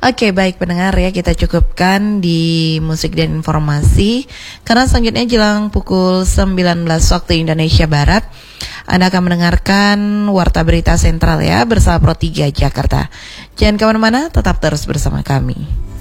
Oke, baik pendengar ya, kita cukupkan di musik dan informasi. Karena selanjutnya jelang pukul 19 waktu Indonesia Barat, Anda akan mendengarkan Warta Berita Sentral ya bersama Pro 3 Jakarta. Jangan kemana-mana, tetap terus bersama kami.